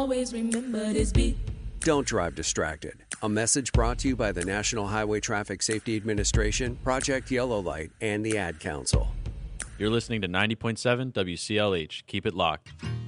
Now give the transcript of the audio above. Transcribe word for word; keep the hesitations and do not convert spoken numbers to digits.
Always remember this beat. Don't drive distracted. A message brought to you by the National Highway Traffic Safety Administration, Project Yellow Light, and the Ad Council. You're listening to ninety point seven W C L H. Keep it locked.